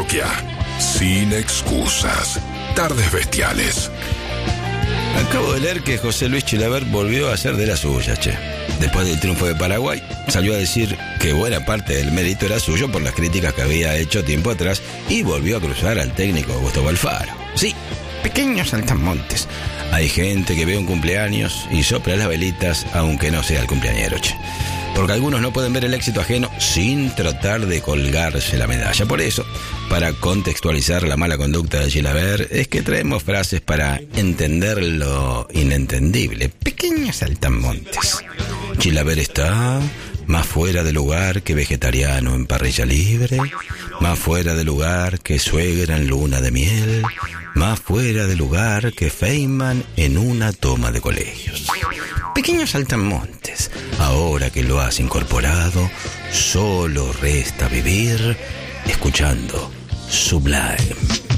parroquia. Sin excusas. Tardes bestiales. Acabo de leer que José Luis Chilavert volvió a hacer de las suyas, che. Después del triunfo de Paraguay, salió a decir que buena parte del mérito era suyo por las críticas que había hecho tiempo atrás y volvió a cruzar al técnico Gustavo Alfaro. Sí, pequeños saltamontes. Hay gente que ve un cumpleaños y sopla las velitas aunque no sea el cumpleañero, che. Porque algunos no pueden ver el éxito ajeno sin tratar de colgarse la medalla. Por eso, para contextualizar la mala conducta de Chilavert, es que traemos frases para entender lo inentendible. Pequeños saltamontes. Chilavert está más fuera de lugar que vegetariano en parrilla libre, más fuera de lugar que suegra en luna de miel, más fuera de lugar que Feynman en una toma de colegios. Pequeños saltamontes, ahora que lo has incorporado, solo resta vivir escuchando Sublime.